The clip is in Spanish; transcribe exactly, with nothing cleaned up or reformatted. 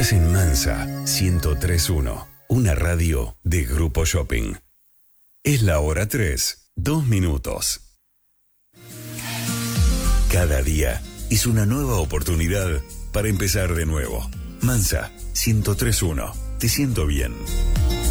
Estás en Mansa ciento tres punto uno, una radio de Grupo Shopping. Es la hora tres, dos minutos. Cada día es una nueva oportunidad para empezar de nuevo. Mansa ciento tres punto uno. Te siento bien.